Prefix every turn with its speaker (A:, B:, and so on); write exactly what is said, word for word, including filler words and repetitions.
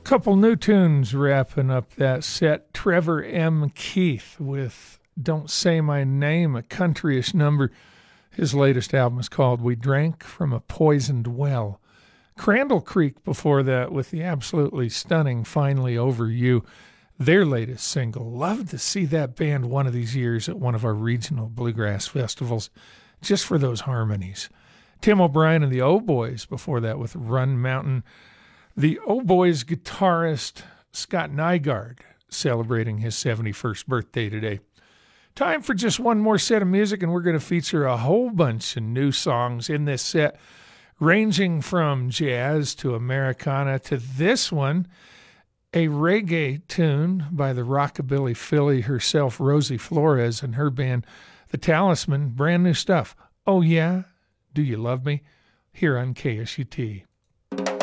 A: Couple new tunes wrapping up that set. Trevor M. Keith with Don't Say My Name, a countryish number. His latest album is called We Drank from a Poisoned Well. Crandall Creek before that with the absolutely stunning Finally Over You, their latest single. Love to see that band one of these years at one of our regional bluegrass festivals, just for those harmonies. Tim O'Brien and the O-Boys before that with Run Mountain. The O-Boys guitarist Scott Nygaard celebrating his seventy-first birthday today. Time for just one more set of music, and we're going to feature a whole bunch of new songs in this set, ranging from jazz to Americana to this one, a reggae tune by the rockabilly filly herself, Rosie Flores, and her band, The Talisman. Brand new stuff. Oh Yeah? Do You Love Me? Here on K S U T.